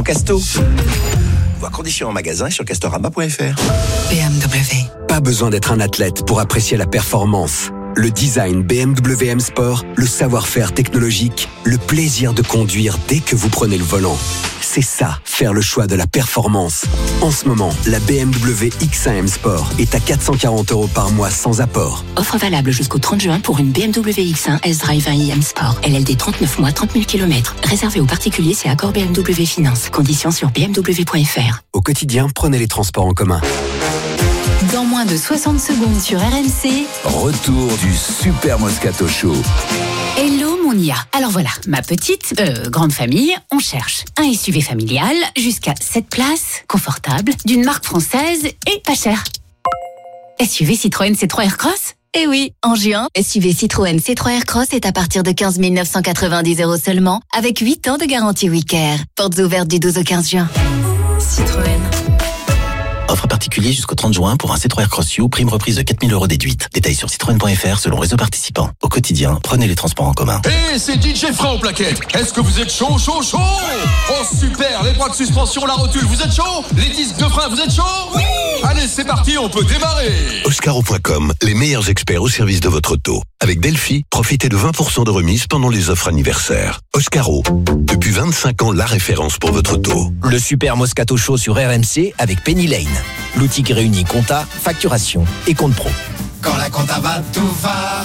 Casto. Voir conditions en magasin et sur castorama.fr. BMW. Pas besoin d'être un athlète pour apprécier la performance. Le design BMW M Sport, le savoir-faire technologique, le plaisir de conduire dès que vous prenez le volant. C'est ça, faire le choix de la performance. En ce moment, la BMW X1 M Sport est à 440 € par mois sans apport. Offre valable jusqu'au 30 juin pour une BMW X1 S-Drive 1i M Sport. LLD 39 mois, 30 000 km. Réservé aux particuliers, c'est accord BMW Finance. Conditions sur bmw.fr. Au quotidien, prenez les transports en commun. Dans moins de 60 secondes sur RMC. Retour du Super Moscato Show. Hello mon IA. Alors voilà, ma petite, grande famille, on cherche un SUV familial jusqu'à 7 places, confortable, d'une marque française et pas cher. SUV Citroën C3 Aircross ? Eh oui, en juin, SUV Citroën C3 Aircross est à partir de 15 990 € seulement, avec 8 ans de garantie WeCare. Portes ouvertes du 12 au 15 juin. Citroën. Offre particulier jusqu'au 30 juin pour un C3 Aircross U, prime reprise de 4 000 € déduite. Détails sur citroën.fr selon réseau participant. Au quotidien, prenez les transports en commun. Et c'est DJ Frein au plaquettes. Est-ce que vous êtes chaud? Oh super, les bras de suspension, la rotule, vous êtes chaud? Les disques de frein, vous êtes chaud? Oui. Allez, c'est parti, on peut démarrer. Oscaro.com, les meilleurs experts au service de votre auto. Avec Delphi, profitez de 20% de remise pendant les offres anniversaires. Oscaro, depuis 25 ans, la référence pour votre auto. Le Super Moscato Show sur RMC avec Penny Lane. L'outil qui réunit compta, facturation et compte pro. Quand la compta va, tout va.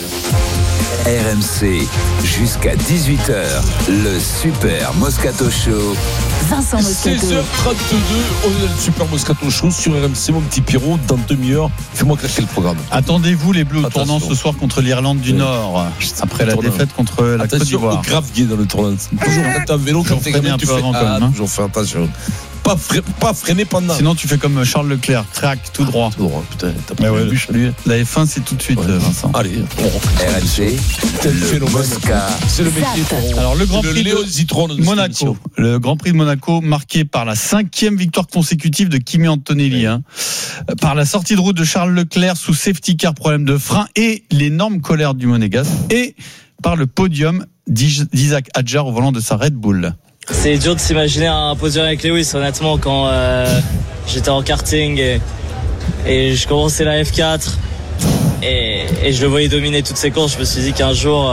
RMC, jusqu'à 18h, le Super Moscato Show. Vincent Moscato. 16h32, on est dans le Super Moscato Show sur RMC, mon petit Pierrot, dans demi-heure. Fais-moi craquer le programme. Attendez-vous les Bleus au tournant ce soir contre l'Irlande du Nord, après la défaite contre la Côte d'Ivoire. Attention au grave guet dans le tournant. Toujours quand t'as un vélo, quand t'es un peu avant quand même. Toujours fais attention. Pas freiner pendant. Sinon tu fais comme Charles Leclerc, track tout droit. Tout droit, putain, t'as pas le bûche à lui. La F1 c'est tout de suite, Vincent. Allez, RMC, le Mosca. C'est le métier. Alors le Grand Prix de Monaco, le Grand Prix de Monaco marqué par la 5e victoire consécutive de Kimi Antonelli, par la sortie de route de Charles Leclerc sous safety car, problème de frein et l'énorme colère du Monégasque, et par le podium d'Isaac Hadjar au volant de sa Red Bull. C'est dur de s'imaginer un podium avec Lewis, honnêtement, quand j'étais en karting et je commençais la F4 et je le voyais dominer toutes ses courses. Je me suis dit qu'un jour,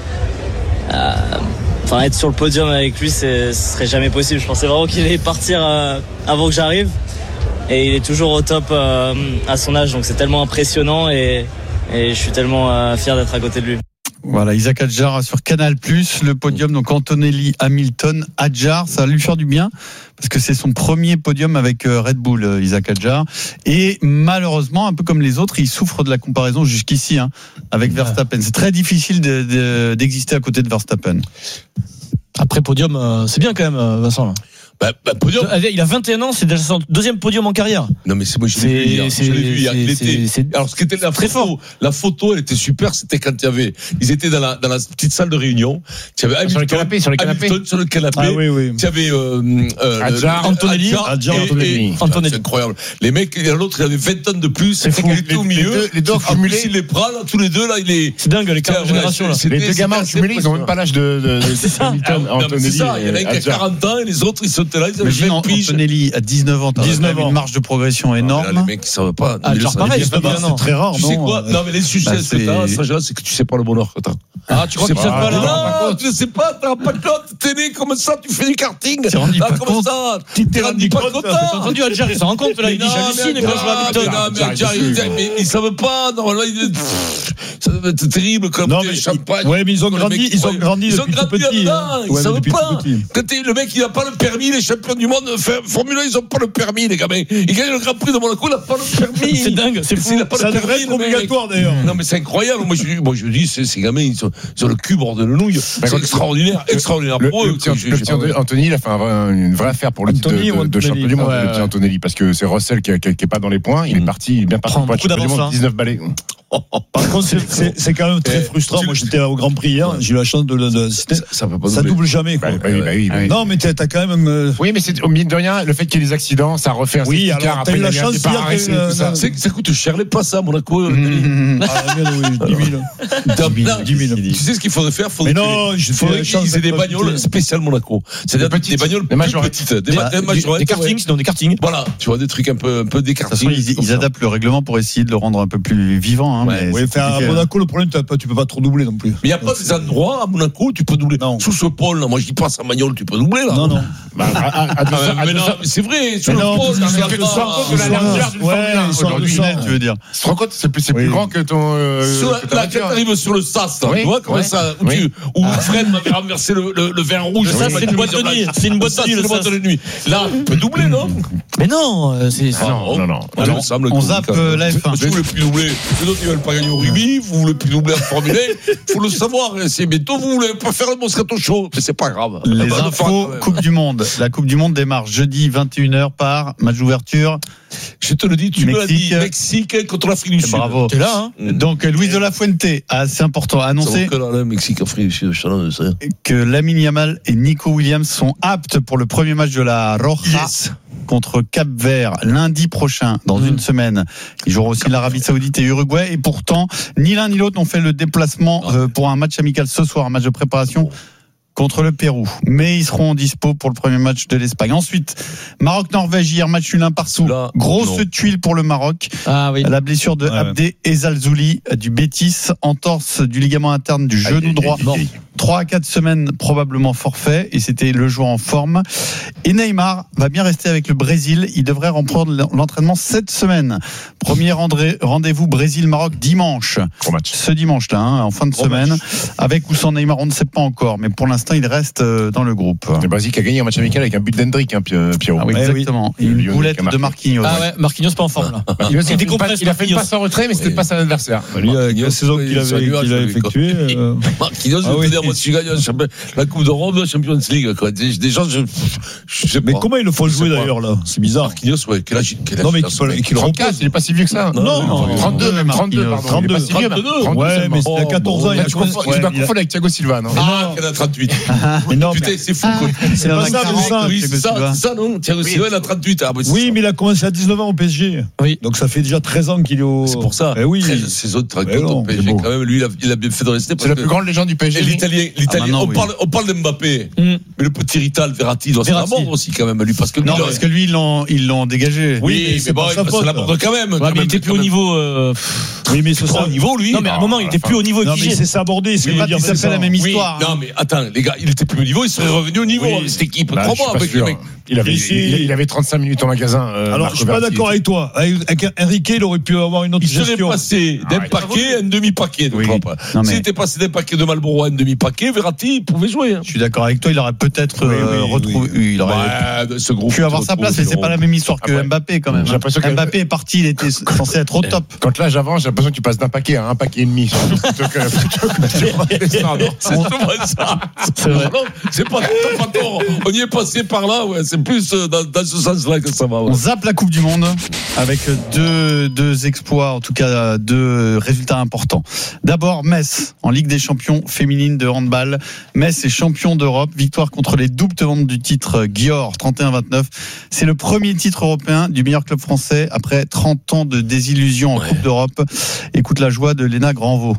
être sur le podium avec lui, ce serait jamais possible. Je pensais vraiment qu'il allait partir avant que j'arrive, et il est toujours au top à son âge, donc c'est tellement impressionnant et je suis tellement fier d'être à côté de lui. Voilà, Isaac Hadjar sur Canal+, le podium, donc Antonelli, Hamilton, Hadjar, ça va lui faire du bien, parce que c'est son premier podium avec Red Bull, Isaac Hadjar, et malheureusement, un peu comme les autres, il souffre de la comparaison jusqu'ici, avec Verstappen. C'est très difficile d'exister à côté de Verstappen. Après podium, c'est bien quand même, Vincent. Podium. Il a 21 ans, c'est déjà son deuxième podium en carrière. Non mais c'est moi je l'ai vu hier. Il était. Alors ce qui était la photo, elle était super. C'était quand ils étaient dans la petite salle de réunion. Tu avais sur le canapé. Ah oui. Tu avais Antonelli. C'est incroyable. Les mecs, l'autre il avait 20 tonnes de plus. C'est fou. Il était au milieu. Les deux cumulés. Il les prend là, tous les deux là. C'est dingue les générations là. Les deux gamins cumulés, ils n'ont même pas l'âge de Antonelli. C'est ça. Il y en a qui a 40 ans et les autres ils sont là, ils avaient 20 piges. Antonelli à 19 ans, une marge de progression énorme. Là, les mecs, ils savent pas. Pareil, c'est très rare, tu sais quoi? Non, mais les sujets que t'as, ça, c'est que tu sais pas le bonheur que t'as. Ah, tu crois que tu sais pas le bonheur? Non, tu sais pas, t'as pas de compte, t'es né comme ça, tu fais du karting. T'es rendu pas comme ça. T'es rendu pas compte. T'as entendu Hadjar, il s'en rend compte, là, il dit j'hallucine quand je vois Hamilton. Mais ils savent pas, normalement, ça va être terrible comme champagne. Ouais, mais ils ont grandi depuis tout petit. Ils savent pas. Le mec, il a pas le permis, les champions du monde Formule 1, ils ont pas le permis, les gamins. Ils gagnent le Grand Prix de Monaco, il n'a pas le permis. C'est dingue, c'est fou. Ça devrait être obligatoire d'ailleurs. Non, mais c'est incroyable. Moi, je dis, ces gamins, ils sont sur le cul bord de la nouille. C'est extraordinaire pour eux. Le petit Anthony, il a fait une vraie affaire pour le titre de champion du monde, le petit Anthony, parce que c'est Russell qui est pas dans les points. Il est parti, il est bien parti pour être champion du monde, 19 balais. Par contre, c'est quand même très frustrant. Moi, j'étais au Grand Prix hier, j'ai eu la chance de l'assister. Ça double jamais, quoi. Oui. Non, mais t'as quand même Oui, mais c'est au milieu de rien, le fait qu'il y ait des accidents, ça refait un safety car. T'as eu la chance ça coûte cher les passes à Monaco. 10 000. Tu sais ce qu'il faudrait faire? Il faudrait qu'ils aient des bagnoles spéciales Monaco. C'est-à-dire des bagnoles plus petites. Des kartings, sinon des kartings. Voilà, tu vois, des trucs un peu des kartings. Ils adaptent le règlement pour essayer de le rendre un peu plus vivant. À Monaco, le problème, tu peux pas trop doubler non plus. Mais il n'y a pas des endroits à Monaco où tu peux doubler. Sous ce pôle, moi je dis pas à Saint-Magnol, tu peux doubler là. Non. Mais c'est vrai, sur le pôle, tu te rends compte de la largeur d'une Formule 1 aujourd'hui, tu veux dire. Tu te rends compte, c'est plus grand que ton. Là, quand tu arrives sur le SAS, tu vois comment ça. Où Fred m'avait renversé le vin rouge. Ça, c'est une boîte de nuit. C'est une boîte de nuit. Là, tu peux doubler, non? Mais non, c'est. Non. On zappe la F1. Vous voulez plus doubler. Les autres, ils veulent pas gagner au rugby. Vous voulez plus doubler en Formule 1. Il faut le savoir. C'est bientôt, vous voulez pas faire le Moscato Show. Mais c'est pas grave. Les infos Coupe du Monde. La Coupe du Monde démarre jeudi 21h par match d'ouverture. Je te le dis, tu me l'as dit. Mexique contre l'Afrique du Sud. Bravo. T'es là, hein? Donc, Luis de la Fuente a assez important à annoncer que Lamine Yamal et Nico Williams sont aptes pour le premier match de la Roja contre Cap-Vert lundi prochain, dans une semaine. Ils joueront aussi l'Arabie Saoudite et Uruguay. Et pourtant, ni l'un ni l'autre n'ont fait le déplacement pour un match amical ce soir, un match de préparation contre le Pérou. Mais ils seront en dispo pour le premier match de l'Espagne. Ensuite, Maroc-Norvège, hier, match nul un partout. Grosse tuile pour le Maroc. La blessure de Abdé Ezalzouli du Betis, entorse du ligament interne du genou droit. 3 à 4 semaines probablement forfait, et c'était le joueur en forme. Et Neymar va bien rester avec le Brésil. Il devrait reprendre l'entraînement cette semaine. Premier rendez-vous Brésil-Maroc dimanche. Ce dimanche-là, en fin de semaine. Avec ou sans Neymar, on ne sait pas encore. Mais pour l'instant, il reste dans le groupe. Le Brésil qui a gagné un match amical avec un but d'Hendrick, Pierrot. Exactement. Et une boulette de Marquinhos. Marquinhos pas en forme là. Il a fait une passe en retrait, mais c'était pas son adversaire. La saison qu'il avait effectuée. Marquinhos, je veux dire, moi, si je gagne la Coupe d'Europe, la Champions League, quoi. Des gens, je sais pas. Mais comment ils le font jouer d'ailleurs, là? C'est bizarre. Marquinhos, quel âge? Non, mais qu'il repose. Il est pas si vieux que ça. Non, 32, même 32, pardon. 32. Ouais, mais il a 14 ans. Tu dois confondre avec Thiago Silva, non? Ah, il a 38. Putain, c'est fou, quoi. C'est pas ça, oui, c'est ça, non? Thiago Silva, il a 38. Oui, mais il a commencé à 19 ans au PSG. Oui. Donc ça fait déjà 13 ans qu'il est au. C'est pour ça. Oui. 13 saisons de au PSG, quand même. Lui, il a bien fait de rester. C'est la plus grande légende du PSG. L'Italien, on parle d'Mbappé, mais le petit Rital, Verratti, doit se la mort aussi, quand même, lui, parce que lui, ils l'ont dégagé. Oui, mais bon, il passe la mort quand même. Mais il était plus au niveau. Oui, mais c'est ça. Au niveau, lui. Non, mais à un moment, il était plus au niveau exigé. C'est sabordé, c'est pas tout à fait la même histoire. Non, mais attends, les gars, il était plus au niveau, il serait revenu au niveau avec cette équipe. Crois-moi, avec les mecs. Il avait 35 minutes au magasin. Alors, je suis pas d'accord avec toi. Avec Enrique, il aurait pu avoir une autre gestion. Il serait passé d'un paquet à un demi-paquet. S'il était passé d'un paquet de Marlboro à un demi-paquet, Verratti pouvait jouer. Je suis d'accord avec toi, il aurait peut-être retrouvé. Il aurait pu avoir sa place, mais c'est pas la même histoire que Mbappé quand même. Mbappé est parti, il était censé être au top. Quand l'âge avance, j'ai l'impression que tu passes d'un paquet à un paquet et demi. C'est ça. C'est pas tort. On y est passé par là, ouais. C'est plus dans ce sens-là que ça va. On zappe la Coupe du Monde avec deux exploits, en tout cas 2 résultats importants. D'abord, Metz en Ligue des Champions féminine de handball. Metz est champion d'Europe, victoire contre les doubles tenants du titre Győr 31-29. C'est le premier titre européen du meilleur club français après 30 ans de désillusion en Coupe d'Europe. Écoute la joie de Léna Granvaux.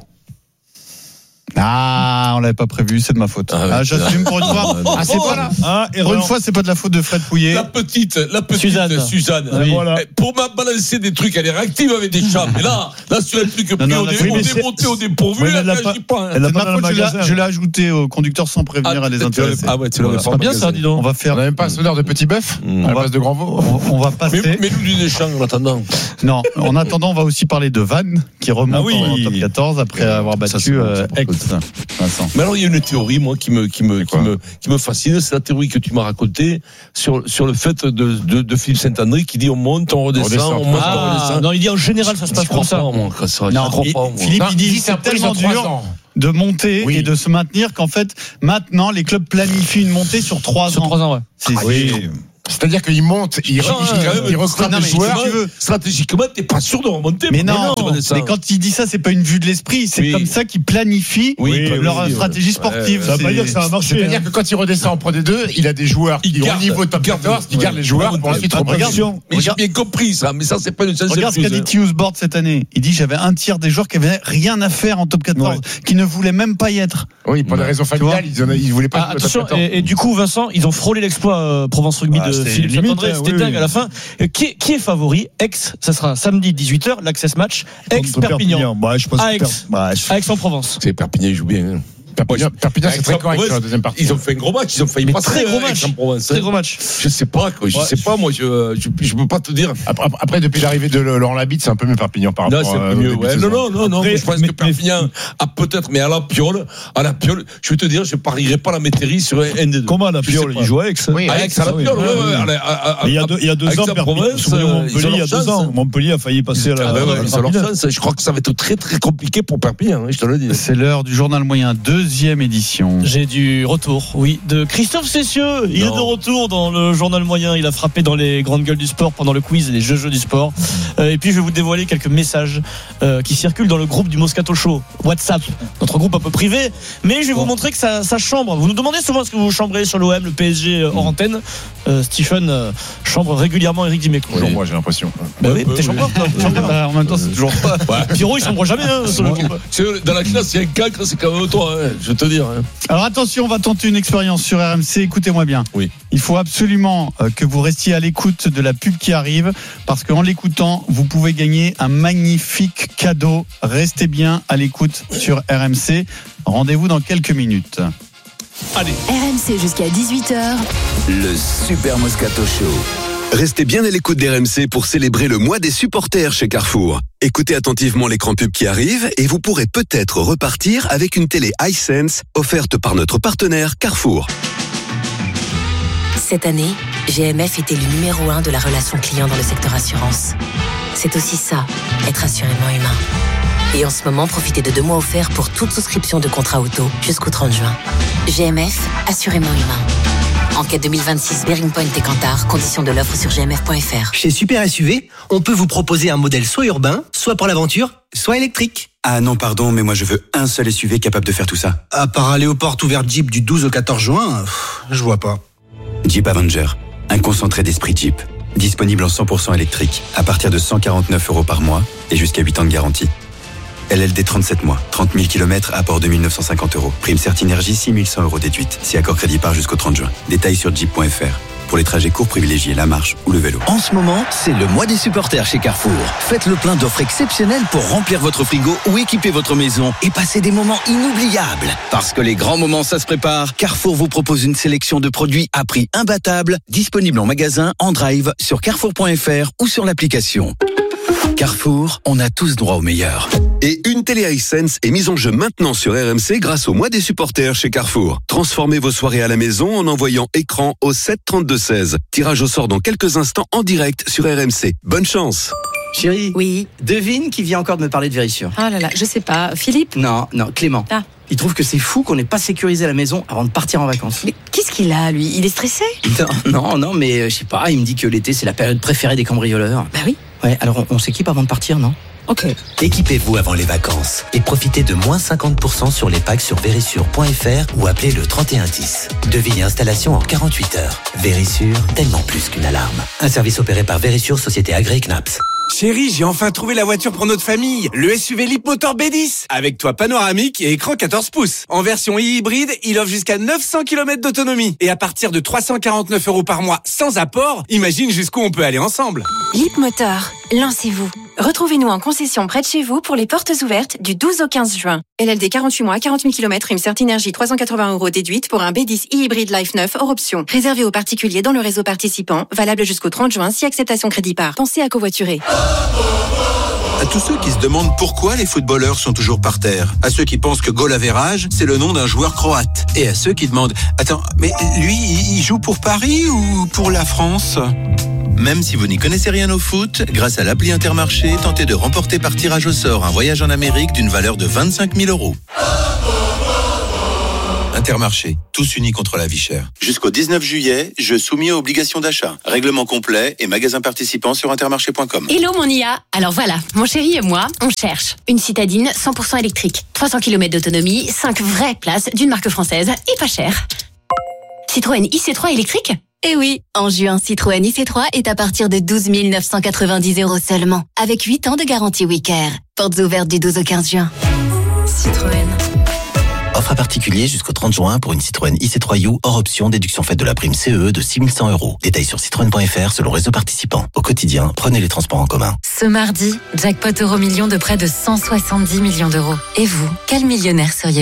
On l'avait pas prévu, c'est de ma faute. J'assume pour une fois. C'est pas là. Pour une fois, c'est pas de la faute de Fred Pouillet. La petite Suzanne. Voilà. Pour m'a balancer des trucs, elle est réactive avec des chats. Mais là, sur le truc pris au démonté, au dépourvu, elle n'agit pas. C'est de ma faute, je l'ai ajouté au conducteur sans prévenir à les intéresser. Ah ouais, tu l'aurais pas bien ça, dis donc. On n'a même pas un sonneur de petit bœuf à la base de Granvaux. On va passer. Mais nous, du Deschamps, en attendant. Non, en attendant, on va aussi parler de Vannes, qui remonte en top 14 après avoir battu Aix. Mais alors il y a une théorie moi qui me fascine, c'est la théorie que tu m'as racontée sur le fait de Philippe Saint-André qui dit on monte, on redescend, on monte, on redescend. Non, il dit en général ça se passe comme ça. Philippe il dit c'est tellement dur de monter et de se maintenir qu'en fait maintenant les clubs planifient une montée sur 3 ans. Sur 3 ans, ouais. C'est-à-dire qu'il monte, il recrute des joueurs. Stratégiquement, t'es pas sûr de remonter. Mais non, mais quand il dit ça, c'est pas une vue de l'esprit. C'est comme ça qu'ils planifient leur stratégie sportive. Ça veut pas dire que ça va marcher. C'est-à-dire que quand il redescend en Pro D2, il a des joueurs qui ont au niveau top 14, qui gardent les joueurs pour ensuite reproduction. Mais j'ai bien compris ça, mais ça, c'est pas une chance. Regarde ce qu'a dit T. Board cette année. Il dit j'avais un tiers des joueurs qui avaient rien à faire en top 14, qui ne voulaient même pas y être. Oui, pour des raisons familiales, ils voulaient pas. Attention, et du coup, Vincent, ils ont frôlé l'exploit Provence Rugby de Philippe Chattandré. C'était dingue à la fin. Qui est favori? Aix, ça sera samedi 18h, l'Access Match. Aix-Perpignan. À Aix-en-Provence. C'est Perpignan, ils jouent bien. Perpignan, c'est très correct sur la deuxième partie. Ils ont fait un gros match, ils ont failli passer. Très gros match. Très gros match. Je sais pas, quoi. Je sais pas, moi, je peux pas te dire. Après, depuis l'arrivée de Laurent Labitte, c'est un peu mieux Perpignan par rapport à. Non, c'est mieux, ouais. Non. Je pense que Perpignan a peut-être, mais à la piole, je vais te dire, je parierais pas la métairie sur un des deux. Comment à la piole? Il joue à Aix. Oui, à Aix, à la piole, Il y a 2 ans, Montpellier, il y a 2 ans. Montpellier a failli passer à la. Je crois que ça va être très, très compliqué pour Perpignan, je te le dis. C'est l'heure du journal moyen, 2e édition. J'ai du retour, de Christophe Cessieux. Il est de retour dans le journal moyen. Il a frappé dans les grandes gueules du sport pendant le quiz et les jeux du sport. Et puis je vais vous dévoiler quelques messages qui circulent dans le groupe du Moscato Show WhatsApp, notre groupe un peu privé. Mais je vais vous montrer que ça chambre. Vous nous demandez souvent ce que vous chambrez sur l'OM, le PSG hors antenne. Stephen chambre régulièrement Eric Dimeco. Toujours moi, j'ai l'impression. Bah oui, t'es chambreur, toi. En même temps, c'est toujours pas. Pierrot, il chambre jamais. Dans la classe, il y a un cancre, c'est quand même toi, je vais te dire. Alors attention, on va tenter une expérience sur RMC. Écoutez-moi bien. Oui. Il faut absolument que vous restiez à l'écoute de la pub qui arrive, parce qu'en l'écoutant, vous pouvez gagner un magnifique cadeau. Restez bien à l'écoute sur RMC. Rendez-vous dans quelques minutes. Allez. RMC jusqu'à 18h. Le Super Moscato Show. Restez bien à l'écoute d'RMC pour célébrer le mois des supporters chez Carrefour. Écoutez attentivement l'écran pub qui arrive et vous pourrez peut-être repartir avec une télé iSense offerte par notre partenaire Carrefour. Cette année, GMF était le numéro 1 de la relation client dans le secteur assurance. C'est aussi ça, être assurément humain. Et en ce moment, profitez de 2 mois offerts pour toute souscription de contrat auto jusqu'au 30 juin. GMF, assurément humain. Enquête 2026, Bearing Point et Kantar. Conditions de l'offre sur gmf.fr. Chez Super SUV, on peut vous proposer un modèle soit urbain, soit pour l'aventure, soit électrique. Ah non, pardon, mais moi je veux un seul SUV capable de faire tout ça. À part aller aux portes ouvertes Jeep du 12 au 14 juin, je vois pas. Jeep Avenger, un concentré d'esprit Jeep. Disponible en 100% électrique, à partir de 149 € par mois et jusqu'à 8 ans de garantie. LLD 37 mois, 30 000 km, apport 2 950 €. Prime Certinergie, 6 100 € déduite. Si accord crédit part jusqu'au 30 juin. Détails sur jeep.fr. Pour les trajets courts, privilégiez la marche ou le vélo. En ce moment, c'est le mois des supporters chez Carrefour. Faites le plein d'offres exceptionnelles pour remplir votre frigo ou équiper votre maison et passer des moments inoubliables. Parce que les grands moments, ça se prépare, Carrefour vous propose une sélection de produits à prix imbattable, disponibles en magasin, en drive, sur carrefour.fr ou sur l'application. Carrefour, on a tous droit au meilleur. Et une télé iSense est mise en jeu maintenant sur RMC grâce au mois des supporters chez Carrefour. Transformez vos soirées à la maison en envoyant écran au 7 32 16. Tirage au sort dans quelques instants en direct sur RMC. Bonne chance. Chérie. Oui. Devine qui vient encore de me parler de Vérissure. Ah là là, je sais pas. Philippe? Non, Clément. Ah. Il trouve que c'est fou qu'on n'ait pas sécurisé la maison avant de partir en vacances. Mais qu'est-ce qu'il a, lui? Il est stressé? Non, mais je sais pas, il me dit que l'été c'est la période préférée des cambrioleurs. Bah oui. Ouais, alors on s'équipe avant de partir, non? Ok. Équipez-vous avant les vacances et profitez de moins 50% sur les packs sur Vérissure.fr ou appelez le 3110. Devis et installation en 48 heures. Vérissure, tellement plus qu'une alarme. Un service opéré par Vérissure, société agréée Knaps. Chérie, j'ai enfin trouvé la voiture pour notre famille. Le SUV Leapmotor B10. Avec toit panoramique et écran 14 pouces. En version hybride, il offre jusqu'à 900 km d'autonomie. Et à partir de 349 € par mois sans apport, imagine jusqu'où on peut aller ensemble. Leapmotor, lancez-vous. Retrouvez-nous en concession près de chez vous pour les portes ouvertes du 12 au 15 juin. LLD 48 mois, 40 000 km, prime Certinergie 380 € déduite pour un B10 e-hybride Life 9 hors option. Réservé aux particuliers dans le réseau participant, valable jusqu'au 30 juin si acceptation crédit part. Pensez à covoiturer. À tous ceux qui se demandent pourquoi les footballeurs sont toujours par terre, à ceux qui pensent que goal average, c'est le nom d'un joueur croate, et à ceux qui demandent « Attends, mais lui, il joue pour Paris ou pour la France ?» Même si vous n'y connaissez rien au foot, grâce à l'appli Intermarché, tentez de remporter par tirage au sort un voyage en Amérique d'une valeur de 25 000 €. Intermarché, tous unis contre la vie chère. Jusqu'au 19 juillet, je soumis aux obligations d'achat. Règlement complet et magasins participants sur intermarché.com. Hello mon IA. Alors voilà, mon chéri et moi, on cherche une citadine 100% électrique, 300 km d'autonomie, 5 vraies places d'une marque française et pas cher. Citroën IC3 électrique ? Eh oui, en juin, Citroën IC3 est à partir de 12 990 € seulement, avec 8 ans de garantie Wicare. Portes ouvertes du 12 au 15 juin. Citroën. Offre à particulier jusqu'au 30 juin pour une Citroën IC3U hors option déduction faite de la prime CE de 6 100 €. Détails sur citroën.fr selon réseau participant. Au quotidien, prenez les transports en commun. Ce mardi, jackpot Euro-Million de près de 170 millions d'euros. Et vous, quel millionnaire seriez-vous ?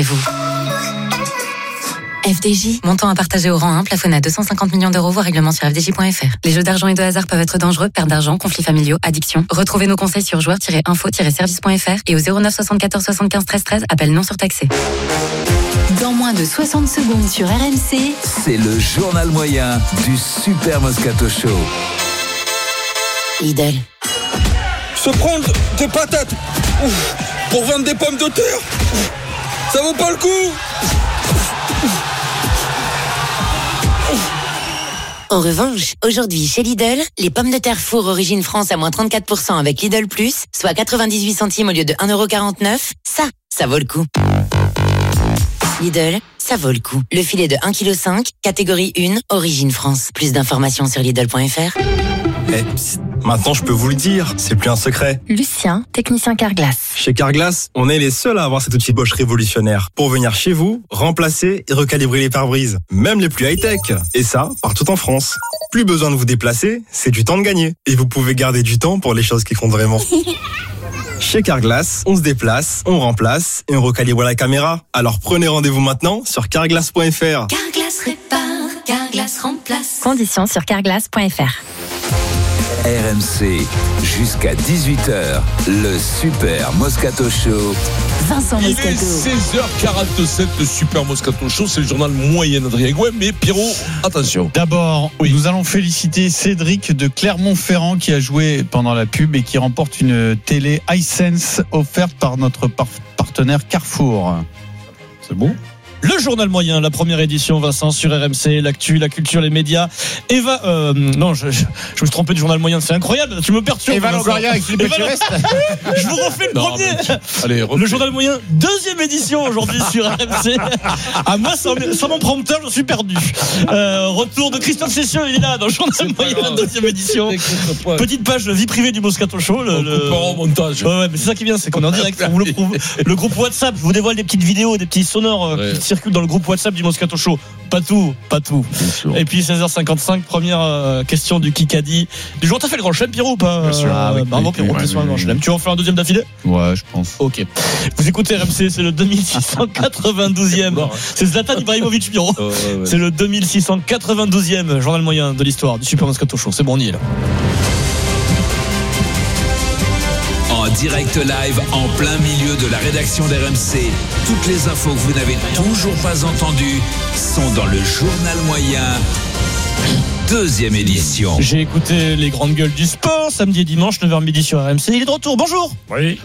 FDJ, montant à partager au rang 1, plafonné à 250 millions d'euros, voire règlement sur fdj.fr. Les jeux d'argent et de hasard peuvent être dangereux, perte d'argent, conflits familiaux, addiction. Retrouvez nos conseils sur joueurs-info-service.fr et au 09 74 75 13 13, appel non surtaxé. Dans moins de 60 secondes sur RMC, c'est le journal moyen du Super Moscato Show. Lidl. Se prendre des patates pour vendre des pommes de terre, ça vaut pas le coup. En revanche, aujourd'hui chez Lidl, les pommes de terre four origine France à moins 34% avec Lidl Plus, soit 98 centimes au lieu de 1,49€, ça vaut le coup. Lidl, ça vaut le coup. Le filet de 1,5 kg, catégorie 1, origine France. Plus d'informations sur Lidl.fr. Maintenant, je peux vous le dire, c'est plus un secret. Lucien, technicien Carglass. Chez Carglass, on est les seuls à avoir cet outil Bosch révolutionnaire pour venir chez vous, remplacer et recalibrer les pare-brises, même les plus high-tech. Et ça, partout en France. Plus besoin de vous déplacer, c'est du temps de gagner. Et vous pouvez garder du temps pour les choses qui comptent vraiment. Chez Carglass, on se déplace, on remplace et on recalibre la caméra. Alors prenez rendez-vous maintenant sur carglass.fr. Carglass répare, Carglass remplace. Conditions sur carglass.fr. RMC, jusqu'à 18h, le Super Moscato Show. Vincent Moscato. Il est 16h47, le Super Moscato Show, c'est le journal moyen d'Adrien Gouin, mais Pierrot, attention. D'abord, nous allons féliciter Cédric de Clermont-Ferrand qui a joué pendant la pub et qui remporte une télé iSense offerte par notre partenaire Carrefour. C'est bon. Le journal moyen, la première édition, Vincent, sur RMC, l'actu, la culture, les médias. Eva, non, je me suis trompé de journal moyen, c'est incroyable, tu me perturbes. Eva Longoria avec Philippe Etchebest. Je vous refais le premier. Allez, le journal moyen, deuxième édition aujourd'hui sur RMC. À moi, sans mon prompteur, je suis perdu. Retour de Christophe Cessieux, il est là dans le journal moyen, deuxième édition. Petite page vie privée du Moscato Show. Au montage. Ouais, mais c'est ça qui est bien, c'est qu'on est en direct. On vous le prouve. Le groupe WhatsApp, je vous dévoile des petites vidéos, des petits sonores qui circulent dans le groupe WhatsApp du Moscato Show. Pas tout. Et puis 16h55, première question du Kikadi du jour. T'as fait le grand chelem, Pierrot, ou pas? Bien sûr. Bravo, Pierrot, t'es sur le grand chelem. Tu vas en faire un deuxième d'affilée? Ouais, je pense. Ok. Vous écoutez RMC, c'est le 2692e. C'est Zlatan Ibrahimovic, Pierrot. C'est le 2692e journal moyen de l'histoire du Super Moscato Show. C'est bon, on y est là. En direct live, en plein milieu de la rédaction d'RMC. Toutes les infos que vous n'avez toujours pas entendues sont dans le journal moyen. Deuxième édition. J'ai écouté les grandes gueules du sport samedi et dimanche 9h midi sur RMC. Il est de retour. Bonjour. Oui.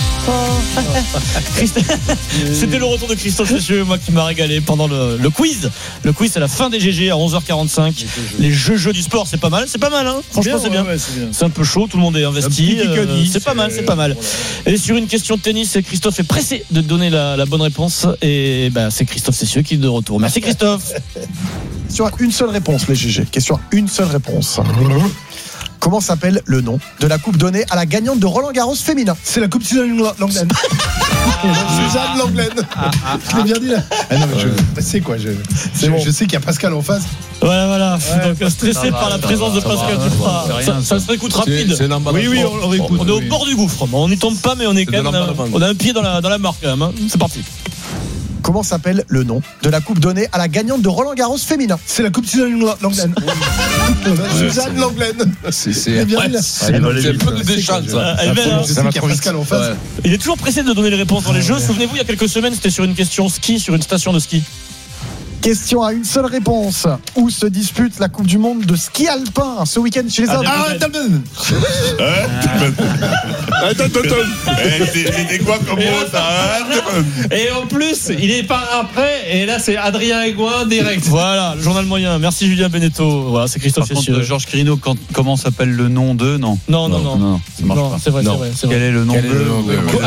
C'était le retour de Christophe Cessieux, moi qui m'a régalé pendant le quiz. Le quiz, c'est la fin des GG à 11h45. Les jeux du sport, c'est pas mal, hein. Franchement, c'est bien. C'est un peu chaud, tout le monde est investi. C'est pas mal. Et sur une question de tennis, Christophe est pressé de donner la bonne réponse. Et c'est Christophe Cessieux qui est de retour. Merci Christophe. Question à une seule réponse, les GG. Question à une seule réponse. Comment s'appelle le nom de la coupe donnée à la gagnante de Roland Garros féminin? C'est la coupe Suzanne Langlaine. Suzanne Langlaine. Je l'ai bien dit là. Ah non, mais je sais quoi. Je sais qu'il y a Pascal en face. Voilà. Donc stressé par la présence de Pascal Duprat. Ça serait écoute rapide. Oui, on réécoute. On est au bord du gouffre. On n'y tombe pas, mais on est quand même. On a un pied dans la mare quand même. C'est parti. Comment s'appelle le nom de la coupe donnée à la gagnante de Roland Garros féminin? C'est la coupe Suzanne Langlaine. Suzanne Langlaine. C'est bien dit là. C'est un peu de déchante ça. Je sais qu'il y a Pascal en face. Il est toujours pressé de donner les réponses dans les jeux. Souvenez-vous, il y a quelques semaines, c'était sur une question ski, sur une station de ski. Question à une seule réponse. Où se dispute la Coupe du Monde de ski alpin ce week-end chez les hommes? C'était quoi comme mot ça? Et en plus, il est pas après. Et là, c'est Adrien Aigouin direct. Voilà, le journal moyen. Merci Julien Beneteau. Voilà, c'est Christophe Cessieux. Georges Quirino, comment s'appelle le nom de? Non, ça marche pas. C'est vrai. Quel est le nom de?